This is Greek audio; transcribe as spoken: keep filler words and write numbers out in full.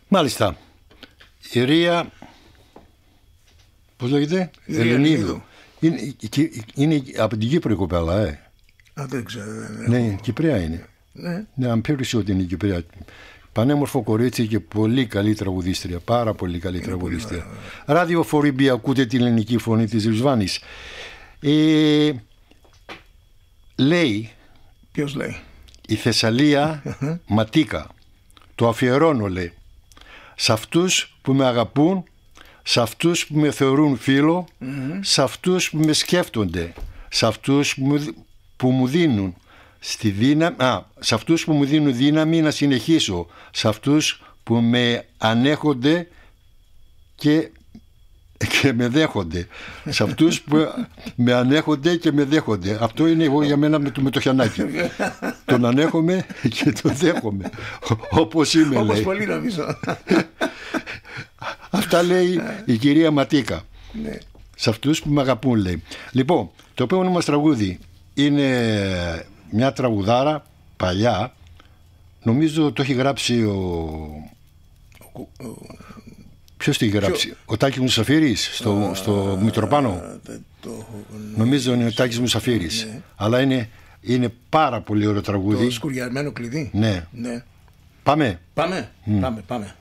Μάλιστα. Η Ρία, πώς λέγεται, Ελληνίδου. Είναι, είναι από την Κύπρο η κοπέλα, ε. Α, δεν ξέρω. Δεν ναι, Κυπριά είναι. Ναι. Ναι, I'm pretty sure ότι είναι Κυπριά. Πανέμορφο κορίτσι και πολύ καλή τραγουδίστρια. Πάρα πολύ καλή είναι τραγουδίστρια. Ραδιοφορήμπη, ακούτε την ελληνική φωνή της Ριζβάνης. Ε, λέει. Ποιος λέει? Η Θεσσαλία Ματίκα. Το αφιερώνω, λέει. Σε αυτούς που με αγαπούν, σε αυτούς που με θεωρούν φίλο, mm-hmm. σε αυτούς που με σκέφτονται, σε αυτούς που μου, που μου δίνουν στη δύναμη, α, σε αυτούς που μου δίνουν δύναμη να συνεχίσω, σε αυτούς που με ανέχονται και, και με δέχονται, σε αυτούς που με ανέχονται και με δέχονται. Αυτό είναι εγώ για μένα με το, με το χιανάκι. Τον ανέχομαι και τον δέχομαι, όπως είμαι, όπως λέει. πολύ νομίζω. Αυτά λέει η κυρία Ματίκα. Ναι. Σε αυτούς που με αγαπούν, λέει. Λοιπόν, το επόμενο μας τραγούδι είναι μια τραγουδάρα παλιά. Νομίζω το έχει γράψει ο... ο... Ποιος το έχει γράψει? Ποιο... Ο Τάκης Μουσαφίρης στο, uh, στο Μητροπάνο. Uh, το... Νομίζω είναι ο Τάκης Μουσαφίρης. Ναι. Αλλά είναι, είναι πάρα πολύ ωραίο τραγούδι. Το σκουριασμένο κλειδί. Ναι. Ναι. Πάμε. Πάμε. Mm. Πάμε. Πάμε.